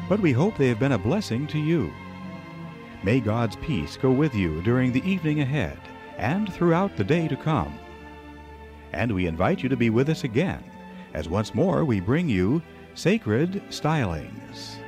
but we hope they have been a blessing to you. May God's peace go with you during the evening ahead and throughout the day to come. And we invite you to be with us again, as once more we bring you Sacred Stylings.